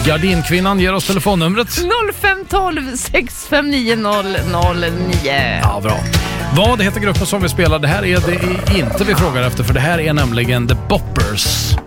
Gardinkvinnan ger oss telefonnumret 0512 659 009. Ja, bra. Vad heter gruppen som vi spelar? Det här är det inte vi frågar efter, för det här är nämligen The Boppers.